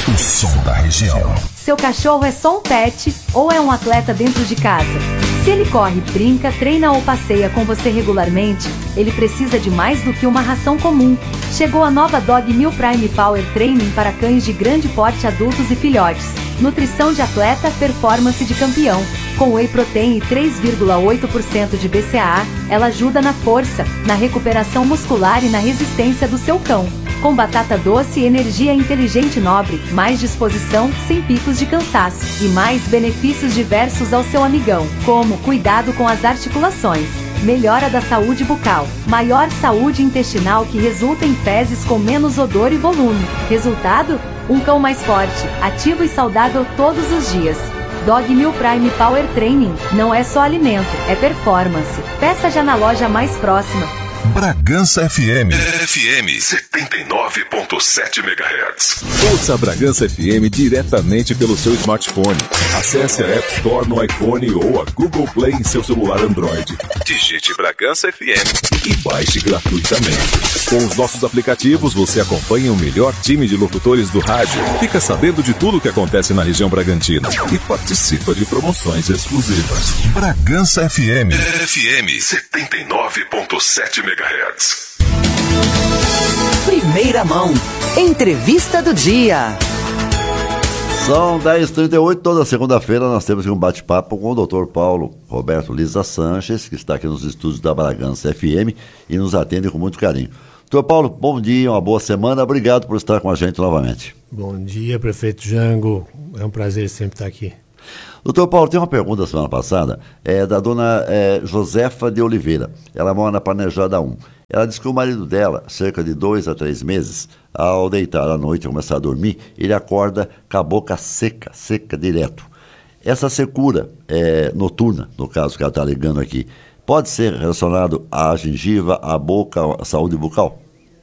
O som da região. Seu cachorro é só um pet ou é um atleta dentro de casa? Se ele corre, brinca, treina ou passeia com você regularmente, ele precisa de mais do que uma ração comum. Chegou a nova Dog Meal Prime Power Training para cães de grande porte, adultos e filhotes. Nutrição de atleta, performance de campeão. Com whey protein e 3,8% de BCAA, ela ajuda na força, na recuperação muscular e na resistência do seu cão. Com batata doce, energia inteligente e nobre, mais disposição, sem picos de cansaço. E mais benefícios diversos ao seu amigão, como cuidado com as articulações, melhora da saúde bucal, maior saúde intestinal que resulta em fezes com menos odor e volume. Resultado? Um cão mais forte, ativo e saudável todos os dias. Dog Meal Prime Power Training não é só alimento, é performance. Peça já na loja mais próxima. Bragança FM. FM 79.7 MHz. Ouça a Bragança FM diretamente pelo seu smartphone. Acesse a App Store no iPhone ou a Google Play em seu celular Android. Digite Bragança FM e baixe gratuitamente. Com os nossos aplicativos, você acompanha o melhor time de locutores do rádio, fica sabendo de tudo o que acontece na região bragantina e participa de promoções exclusivas. Bragança FM. FM 79.7 MHz. Primeira mão. Entrevista do dia. São 10h38, toda segunda-feira nós temos um bate-papo com o Dr. Paulo Roberto Lisa Sanches, que está aqui nos estúdios da Bragança FM e nos atende com muito carinho. Dr. Paulo, bom dia, uma boa semana, obrigado por estar com a gente novamente. Bom dia, prefeito Jango, é um prazer sempre estar aqui. Doutor Paulo, tem uma pergunta da semana passada, da dona Josefa de Oliveira. Ela mora na Planejada 1. Ela diz que o marido dela, cerca de 2 a 3 meses, ao deitar à noite e começar a dormir, ele acorda com a boca seca direto. Essa secura noturna, no caso que ela está ligando aqui, pode ser relacionado à gengiva, à boca, à saúde bucal?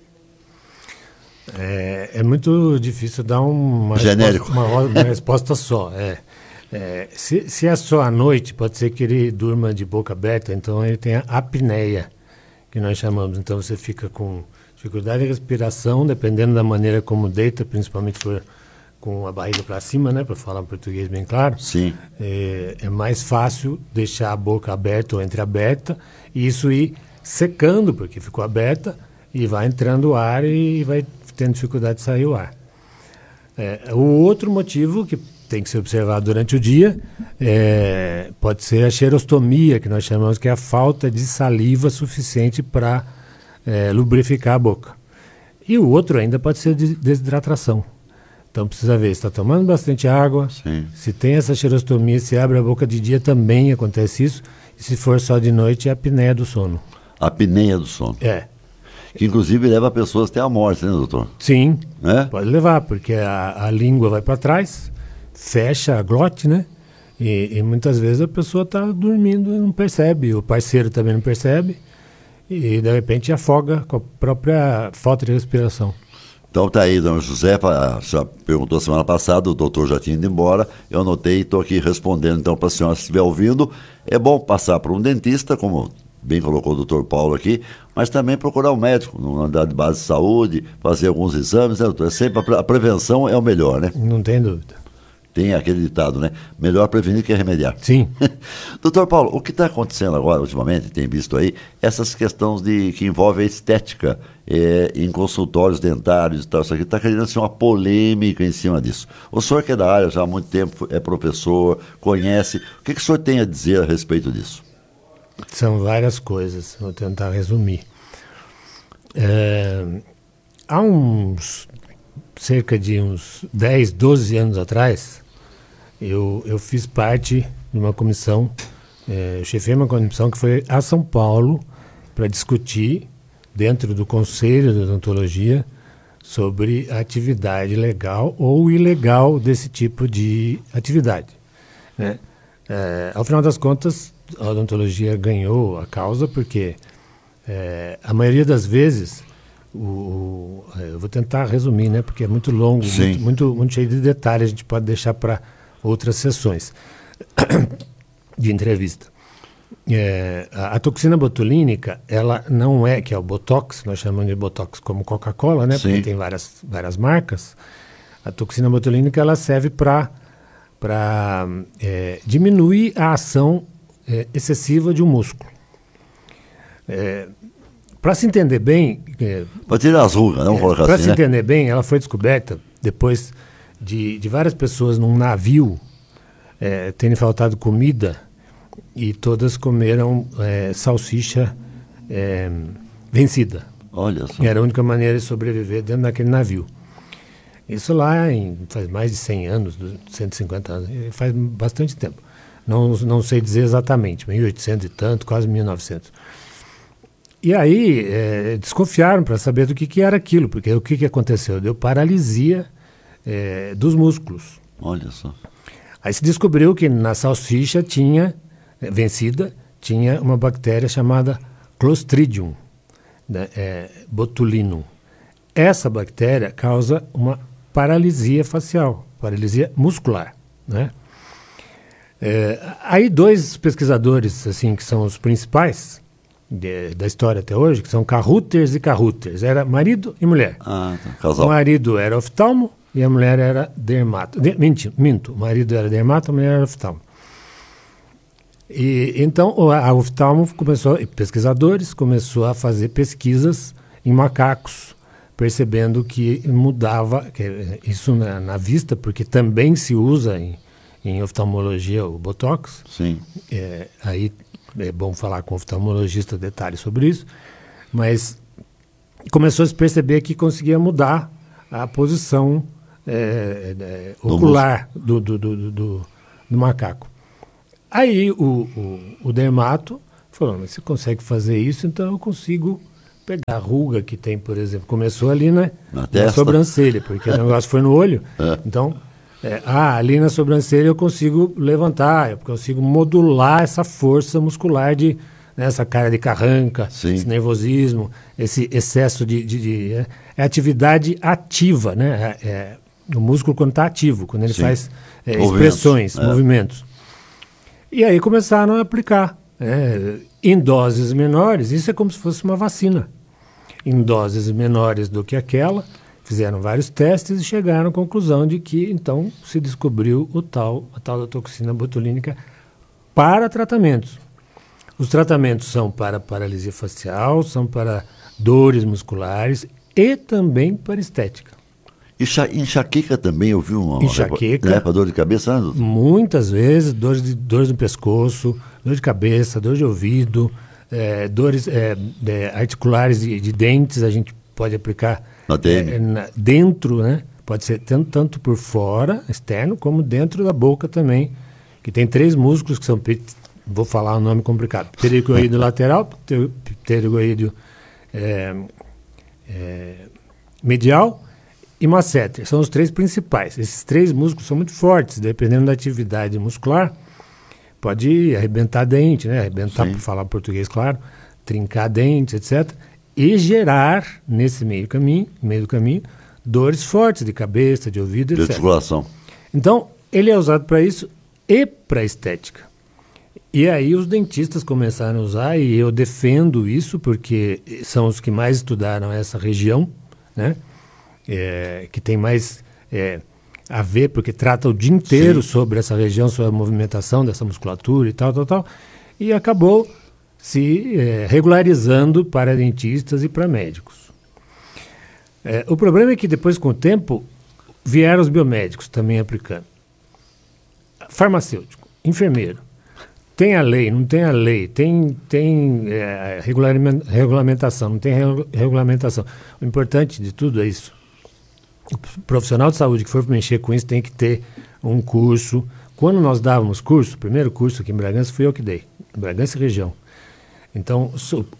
É muito difícil dar uma resposta só. Se é só à noite, pode ser que ele durma de boca aberta, então ele tem a apneia, que nós chamamos. Então você fica com dificuldade de respiração, dependendo da maneira como deita, principalmente se for com a barriga para cima, né, para falar português bem claro. Sim. É mais fácil deixar a boca aberta ou entreaberta e isso ir secando, porque ficou aberta, e vai entrando o ar e vai tendo dificuldade de sair o ar. O outro motivo que tem que ser observado durante o dia pode ser a xerostomia, que nós chamamos, que é a falta de saliva suficiente para lubrificar a boca. E o outro ainda pode ser desidratação. Então precisa ver se está tomando bastante água. Sim. Se tem essa xerostomia, se abre a boca de dia, também acontece isso. E se for só de noite, é a apneia do sono. A apneia do sono. Que inclusive leva pessoas até a morte, né, doutor? Sim, pode levar, porque a língua vai para trás, fecha a glote, né? E muitas vezes a pessoa está dormindo e não percebe, o parceiro também não percebe, e de repente afoga com a própria falta de respiração. Então tá aí, dona Josefa, já perguntou semana passada, o doutor já tinha ido embora, eu anotei e estou aqui respondendo, então para a senhora, se estiver ouvindo, é bom passar por um dentista, como bem colocou o doutor Paulo aqui, mas também procurar um médico, numa unidade de base de saúde, fazer alguns exames, né, doutor? Sempre a prevenção é o melhor, né? Não tem dúvida. Tem aquele ditado, né? Melhor prevenir que remediar. Sim. Doutor Paulo, o que está acontecendo agora, ultimamente, tem visto aí, essas questões que envolvem a estética em consultórios dentários e tal, isso aqui está querendo ser uma polêmica em cima disso. O senhor que é da área já há muito tempo, é professor, conhece, o que o senhor tem a dizer a respeito disso? São várias coisas, vou tentar resumir. Há cerca de uns 10, 12 anos atrás, eu fiz parte de uma comissão, eu chefiei uma comissão que foi a São Paulo para discutir, dentro do Conselho de Odontologia, sobre a atividade legal ou ilegal desse tipo de atividade, né? Ao final das contas, a odontologia ganhou a causa porque a maioria das vezes, eu vou tentar resumir, né, porque é muito longo, muito cheio de detalhes, a gente pode deixar para outras sessões de entrevista. A toxina botulínica, ela não que é o Botox, nós chamamos de Botox como Coca-Cola, né, porque tem várias marcas. A toxina botulínica ela serve para diminuir a ação excessiva de um músculo. Para se entender bem... Para tirar as rugas, vamos colocar assim, Para se entender bem, ela foi descoberta depois de várias pessoas num navio terem faltado comida e todas comeram salsicha vencida. Olha só. Era a única maneira de sobreviver dentro daquele navio. Isso lá faz mais de 100 anos, 150 anos, faz bastante tempo. Não sei dizer exatamente, 1800 e tanto, quase 1900. E aí desconfiaram para saber do que era aquilo, porque o que aconteceu? Deu paralisia dos músculos. Olha só. Aí se descobriu que na salsicha vencida, tinha uma bactéria chamada Clostridium botulinum. Essa bactéria causa uma paralisia facial, paralisia muscular, né? Aí 2 pesquisadores assim, que são os principais da história até hoje, que são Carruthers e Carruthers, era marido e mulher. Tá. Casal. O marido era oftalmo e a mulher era dermato. Minto, o marido era dermato, a mulher era oftalmo. E então a oftalmo pesquisadores começou a fazer pesquisas em macacos, percebendo que mudava, isso na vista, porque também se usa em oftalmologia o Botox. Sim. Aí é bom falar com o oftalmologista detalhes sobre isso, mas começou a se perceber que conseguia mudar a posição ocular do macaco. Aí o dermato falou, mas você consegue fazer isso, então eu consigo pegar a ruga que tem, por exemplo, começou ali na sobrancelha, porque o negócio foi no olho, então, ali na sobrancelha eu consigo levantar, eu consigo modular essa força muscular essa cara de carranca, Sim. esse nervosismo, esse excesso de atividade ativa, né? O músculo quando está ativo, quando ele Sim. faz expressões, movimentos. E aí começaram a aplicar em doses menores, isso é como se fosse uma vacina. Em doses menores do que aquela, fizeram vários testes e chegaram à conclusão de que, então, se descobriu a tal da toxina botulínica para tratamentos. Os tratamentos são para paralisia facial, são para dores musculares e também para estética. Enxaqueca também, eu vi uma enxaqueca, para dor de cabeça? Muitas vezes, dores no pescoço, dor de cabeça, dor de ouvido, dores articulares de dentes, a gente pode aplicar dentro, né? Pode ser tanto por fora, externo, como dentro da boca também, que tem 3 músculos que são, vou falar um nome complicado, pterigoídeo lateral, pterigoídeo medial e masseter. São os 3 principais. Esses 3 músculos são muito fortes, dependendo da atividade muscular, pode arrebentar dente, né? Arrebentar, por falar português, claro, trincar dentes, etc., e gerar, nesse meio do caminho, dores fortes de cabeça, de ouvido, etc. De articulação. Então, ele é usado para isso e para estética. E aí os dentistas começaram a usar, e eu defendo isso, porque são os que mais estudaram essa região, né? Que tem mais a ver, porque trata o dia inteiro sobre essa região, sobre a movimentação dessa musculatura e tal, e acabou se regularizando para dentistas e para médicos. O problema é que depois, com o tempo, vieram os biomédicos também aplicando. Farmacêutico, enfermeiro, tem a lei, não tem a lei, tem regulamentação, não tem regulamentação. O importante de tudo é isso. O profissional de saúde que for mexer com isso tem que ter um curso. Quando nós dávamos curso, o primeiro curso aqui em Bragança fui eu que dei, em Bragança e região. Então,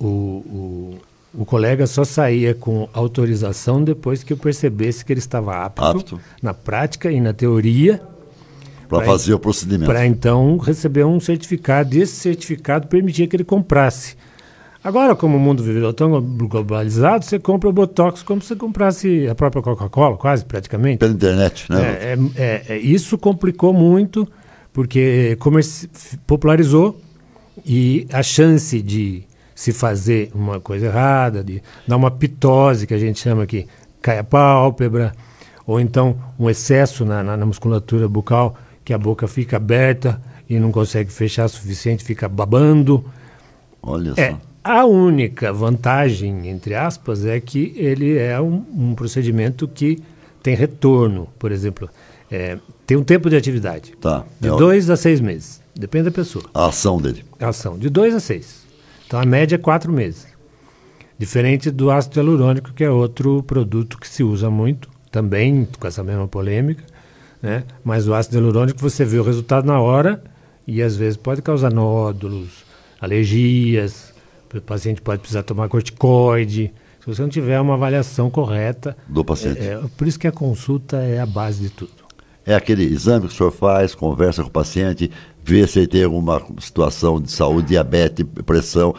o colega só saía com autorização depois que eu percebesse que ele estava apto. Na prática e na teoria para fazer o procedimento. Para então receber um certificado, e esse certificado permitia que ele comprasse. Agora, como o mundo viveu tão globalizado, você compra o Botox como se você comprasse a própria Coca-Cola, quase, praticamente. Pela internet, né? Isso complicou muito, porque popularizou, e a chance de se fazer uma coisa errada, de dar uma pitose, que a gente chama aqui, cai a pálpebra, ou então um excesso na musculatura bucal, que a boca fica aberta e não consegue fechar o suficiente, fica babando. Olha só. A única vantagem, entre aspas, é que ele é um procedimento que tem retorno. Por exemplo, tem um tempo de atividade. Tá. De 2 a 6 meses. Depende da pessoa. A ação dele. A ação. De 2 a 6. Então, a média é 4 meses. Diferente do ácido hialurônico, que é outro produto que se usa muito, também com essa mesma polêmica, né? Mas o ácido hialurônico, você vê o resultado na hora e, às vezes, pode causar nódulos, alergias, o paciente pode precisar tomar corticoide, se você não tiver uma avaliação correta do paciente. Por isso que a consulta é a base de tudo. É aquele exame que o senhor faz, conversa com o paciente, vê se ele tem alguma situação de saúde, diabetes, pressão.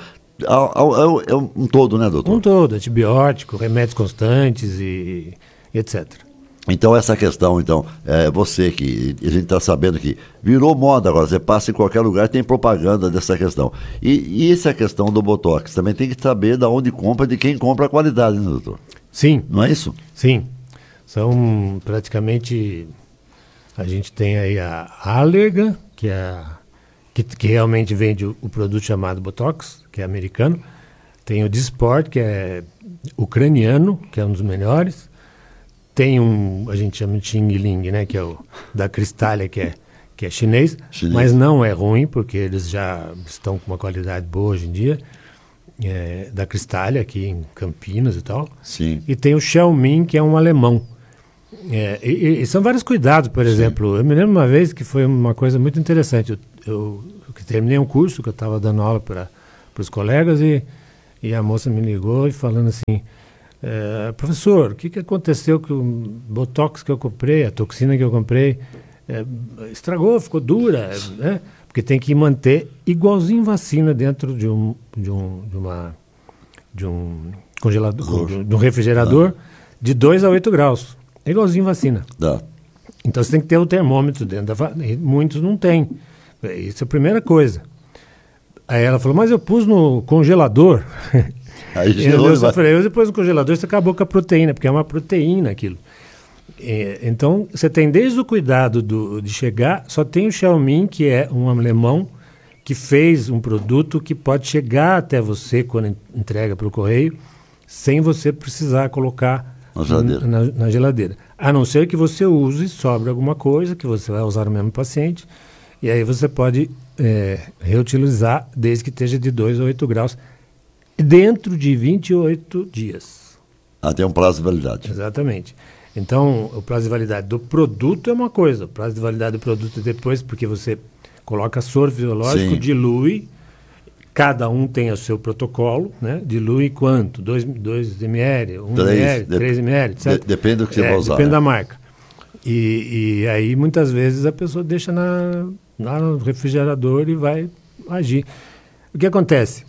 É um todo, né, doutor? Um todo, antibiótico, remédios constantes e etc. Então, essa questão, você que a gente está sabendo que virou moda agora, você passa em qualquer lugar tem propaganda dessa questão. E essa questão do Botox, também tem que saber de onde compra, de quem compra a qualidade, né, doutor? Sim. Não é isso? Sim. São praticamente, a gente tem aí a Allergan, que realmente vende o produto chamado Botox, que é americano. Tem o Dysport, que é ucraniano, que é um dos melhores. Tem a gente chama de Xing Ling, né, que é o da Cristália, que é chinês, mas não é ruim, porque eles já estão com uma qualidade boa hoje em dia, da Cristália, aqui em Campinas e tal. Sim. E tem o Xiaomin, que é um alemão. E são vários cuidados, por exemplo. Eu me lembro uma vez que foi uma coisa muito interessante. Eu terminei um curso que eu estava dando aula para os colegas e a moça me ligou e falando assim, professor, o que aconteceu que o Botox que eu comprei, a toxina que eu comprei, estragou, ficou dura, né? Porque tem que manter igualzinho vacina dentro de um congelador, de um refrigerador de 2 a 8 graus. É igualzinho vacina. Dá. Então você tem que ter o termômetro dentro da vacina. Muitos não têm. Isso é a primeira coisa. Aí ela falou, mas eu pus no congelador. Aí eu falei, depois no congelador você acabou com a proteína, porque é uma proteína aquilo. Então você tem desde o cuidado de chegar, só tem o Xiaomin, que é um alemão que fez um produto que pode chegar até você quando entrega para o correio, sem você precisar colocar na geladeira. A não ser que você use, sobre alguma coisa que você vai usar no mesmo paciente, e aí você pode reutilizar desde que esteja de 2 a 8 graus dentro de 28 dias. Tem um prazo de validade. Exatamente. Então, o prazo de validade do produto é uma coisa, o prazo de validade do produto é depois, porque você coloca soro fisiológico, dilui, cada um tem o seu protocolo, né? Dilui quanto? 2 ml, 1 ml, 3 ml, etc. Depende do que você vai usar. Depende da marca. E aí, muitas vezes, a pessoa deixa lá no refrigerador e vai agir. O que acontece?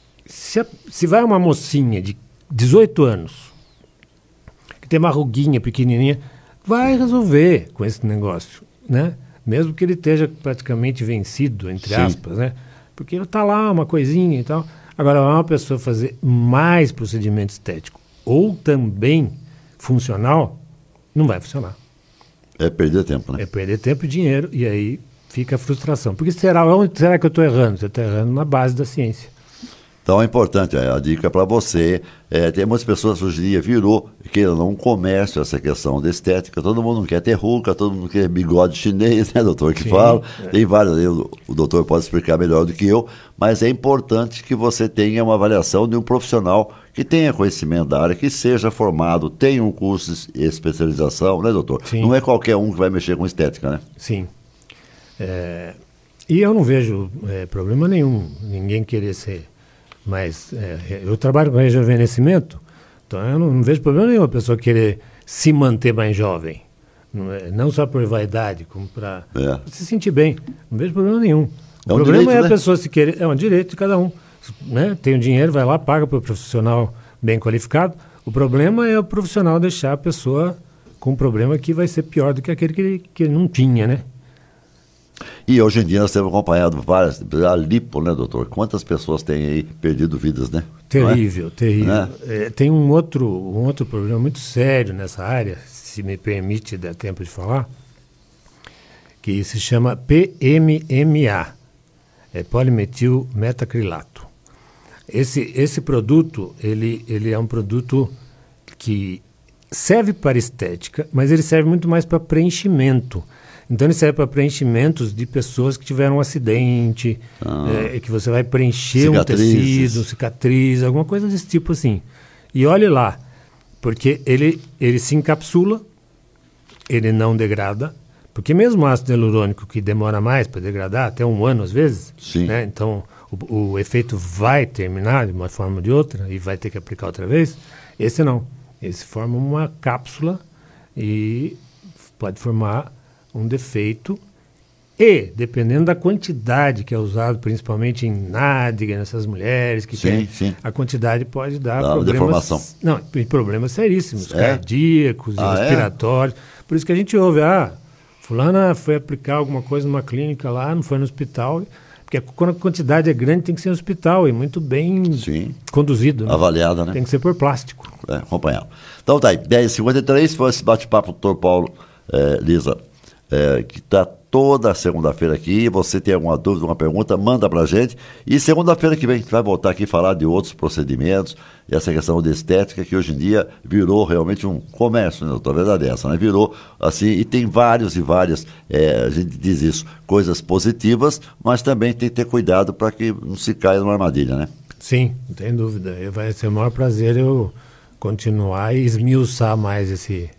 Se vai uma mocinha de 18 anos, que tem uma ruguinha pequenininha, vai resolver com esse negócio, né? Mesmo que ele esteja praticamente vencido, entre aspas, né? Porque está lá uma coisinha e tal. Agora, uma pessoa fazer mais procedimento estético ou também funcional, não vai funcionar. É perder tempo, né? É perder tempo e dinheiro, e aí fica a frustração. Porque onde será que eu estou errando? Você está errando na base da ciência. Então é importante, a dica para você, tem muitas pessoas hoje em dia virou um comércio essa questão da estética, todo mundo não quer ter ruga, todo mundo quer bigode chinês, né, doutor, que fala, tem vários, o doutor pode explicar melhor do que eu, mas é importante que você tenha uma avaliação de um profissional que tenha conhecimento da área, que seja formado, tenha um curso de especialização, né, doutor? Sim. Não é qualquer um que vai mexer com estética, né? Sim. E eu não vejo problema nenhum, ninguém querer ser... Mas eu trabalho com rejuvenescimento, então eu não vejo problema nenhum a pessoa querer se manter mais jovem. Não só por vaidade, como para se sentir bem. Não vejo problema nenhum. O problema direito, é a né? pessoa se querer... É um direito de cada um. Né? Tem o dinheiro, vai lá, paga para o profissional bem qualificado. O problema é o profissional deixar a pessoa com um problema que vai ser pior do que aquele que não tinha, né? E hoje em dia nós temos acompanhado várias, a lipo, né, doutor? Quantas pessoas têm aí perdido vidas, né? Terrível, terrível. Né? Tem um outro problema muito sério nessa área, se me permite dar tempo de falar, que se chama PMMA, polimetil metacrilato. Esse produto, ele é um produto que serve para estética, mas ele serve muito mais para preenchimento. Então ele serve para preenchimentos de pessoas que tiveram um acidente, que você vai preencher um tecido, cicatriz, alguma coisa desse tipo assim. E olhe lá, porque ele se encapsula, ele não degrada, porque mesmo o ácido hialurônico, que demora mais para degradar, até 1 ano às vezes, né? Então o efeito vai terminar de uma forma ou de outra e vai ter que aplicar outra vez. Esse não. Esse forma uma cápsula e pode formar um defeito. E, dependendo da quantidade que é usado, principalmente em nádega, nessas mulheres que têm, a quantidade pode dar problemas. Não, problemas seríssimos, cardíacos e respiratórios. Por isso que a gente ouve, fulana foi aplicar alguma coisa numa clínica lá, não foi no hospital. Porque quando a quantidade é grande, tem que ser no hospital e muito bem conduzido. Né? Avaliado, né? Tem que ser por plástico. Acompanhado. Então tá aí, 10h53, foi esse bate-papo do Dr. Paulo Lisa, que está toda segunda-feira aqui. Você tem alguma dúvida, alguma pergunta, manda pra gente. E segunda-feira que vem a gente vai voltar aqui e falar de outros procedimentos e essa questão de estética que hoje em dia virou realmente um comércio, né, doutor? A verdade é essa, né? Virou assim, e tem vários e várias, a gente diz isso, coisas positivas, mas também tem que ter cuidado para que não se caia numa armadilha, né? Sim, não tem dúvida. Vai ser o maior prazer eu continuar e esmiuçar mais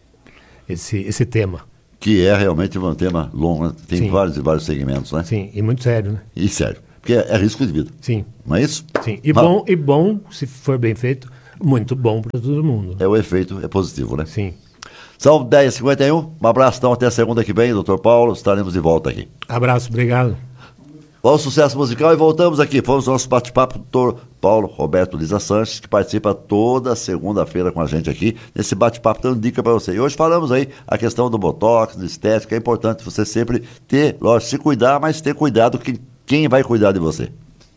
esse tema. Que é realmente um tema longo, né? Tem vários e vários segmentos, né? Sim, e muito sério, né? E sério, porque é risco de vida. Sim. Não é isso? Sim, e bom, se for bem feito, muito bom para todo mundo. O efeito é positivo, né? Sim. São 10h51, um abraço então, até segunda que vem, doutor Paulo, estaremos de volta aqui. Abraço, obrigado. Bom sucesso musical e voltamos aqui. Fomos ao nosso bate-papo do doutor Paulo Roberto Lisa Sanches, que participa toda segunda-feira com a gente aqui, nesse bate-papo dando dica para você. E hoje falamos aí a questão do botox, da estética. É importante você sempre ter, lógico, se cuidar, mas ter cuidado que quem vai cuidar de você.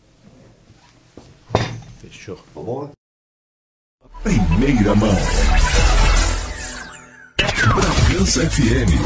Fechou. Primeira mão. Bragança FM.